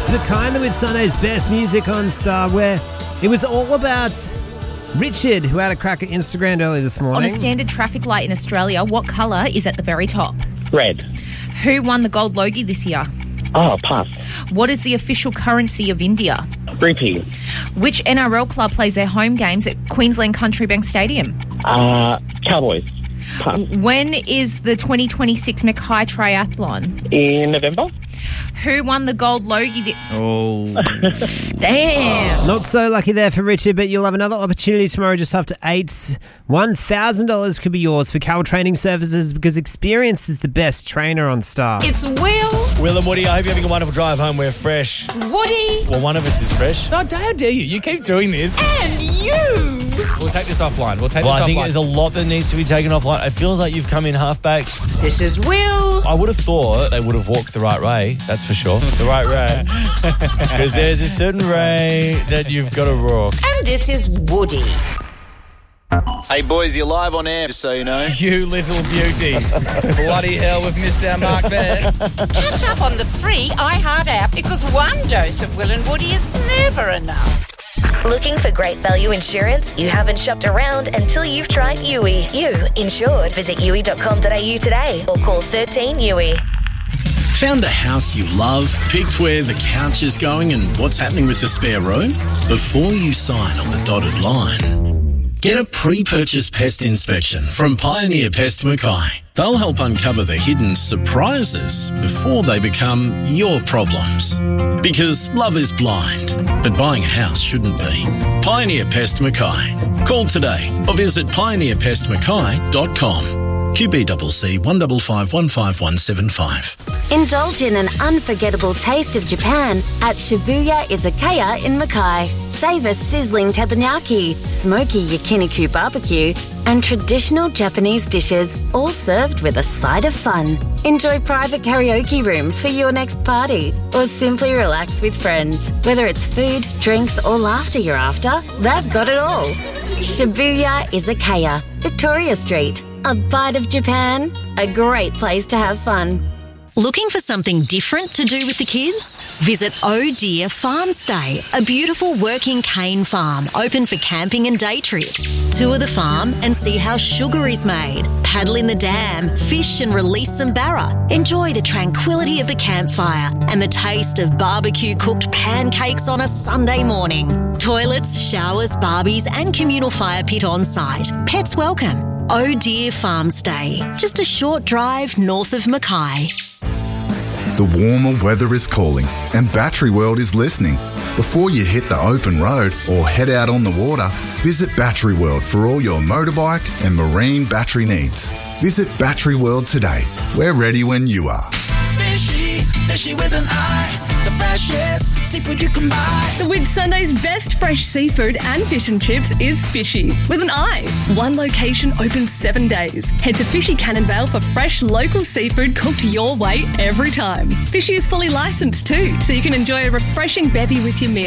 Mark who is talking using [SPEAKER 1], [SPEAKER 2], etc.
[SPEAKER 1] Mackay with Sunday's best music on Star, where it was all about Richard, who had a crack at Instagram early this morning.
[SPEAKER 2] On a standard traffic light in Australia, what colour is at the very top?
[SPEAKER 3] Red.
[SPEAKER 2] Who won the gold Logie this year?
[SPEAKER 3] Oh, pass.
[SPEAKER 2] What is the official currency of India?
[SPEAKER 3] Rupee.
[SPEAKER 2] Which NRL club plays their home games at Queensland Country Bank Stadium?
[SPEAKER 3] Cowboys. Pass.
[SPEAKER 2] When is the 2026 Mackay Triathlon?
[SPEAKER 3] In November.
[SPEAKER 2] Who won the gold Logie? Damn.
[SPEAKER 1] Not so lucky there for Richard, but you'll have another opportunity tomorrow just after 8. $1,000 could be yours for Carroll Training Services, because experience is the best trainer on Star.
[SPEAKER 4] It's Will.
[SPEAKER 5] Will and Woody, I hope you're having a wonderful drive home. We're fresh.
[SPEAKER 4] Woody.
[SPEAKER 5] Well, one of us is fresh.
[SPEAKER 6] No, how dare you? You keep doing this.
[SPEAKER 4] And you.
[SPEAKER 6] We'll take this offline.
[SPEAKER 5] I think there's a lot that needs to be taken offline. It feels like you've come in halfback.
[SPEAKER 4] This is Will.
[SPEAKER 5] I would have thought they would have walked the right way, that's for sure. The right way. Because there's a certain way that you've got to walk.
[SPEAKER 4] And this is Woody.
[SPEAKER 7] Hey boys, you're live on air, just so you know.
[SPEAKER 6] You little beauty. Bloody hell, we've missed our mark there.
[SPEAKER 4] Catch up on the free iHeart app, because one dose of Will and Woody is never enough.
[SPEAKER 8] Looking for great value insurance? You haven't shopped around until you've tried Yui. You insured. Visit yui.com.au today or call 13 Yui.
[SPEAKER 9] Found a house you love, picked where the couch is going and what's happening with the spare room? Before you sign on the dotted line, get a pre-purchase pest inspection from Pioneer Pest Mackay. They'll help uncover the hidden surprises before they become your problems. Because love is blind, but buying a house shouldn't be. Pioneer Pest Mackay. Call today or visit pioneerpestmackay.com. QBCC 155 15175.
[SPEAKER 8] Indulge in an unforgettable taste of Japan at Shibuya Izakaya in Mackay. Savor sizzling teppanyaki, smoky yakiniku barbecue, and traditional Japanese dishes, all served with a side of fun. Enjoy private karaoke rooms for your next party, or simply relax with friends. Whether it's food, drinks, or laughter you're after, they've got it all. Shibuya Izakaya, Victoria Street. A bite of Japan, a great place to have fun.
[SPEAKER 10] Looking for something different to do with the kids? Visit Oh Dear Farm Stay, a beautiful working cane farm open for camping and day trips. Tour the farm and see how sugar is made. Paddle in the dam, fish and release some barra. Enjoy the tranquility of the campfire and the taste of barbecue-cooked pancakes on a Sunday morning. Toilets, showers, barbies and communal fire pit on site. Pets welcome. Oh Dear Farm Stay, just a short drive north of Mackay.
[SPEAKER 11] The warmer weather is calling and Battery World is listening. Before you hit the open road or head out on the water, visit Battery World for all your motorbike and marine battery needs. Visit Battery World today. We're ready when you are.
[SPEAKER 12] Fishy, fishy with an eye. The freshest seafood you can buy.
[SPEAKER 13] With Sunday's best fresh seafood and fish and chips is Fishy with an eye. One location open 7 days. Head to Fishy Cannonvale for fresh local seafood cooked your way every time. Fishy is fully licensed too, so you can enjoy a refreshing bevy with your meal.